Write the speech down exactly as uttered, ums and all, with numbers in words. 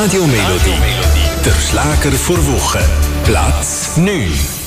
Radio Melodie, der Schlager vor Woche, Platz neun.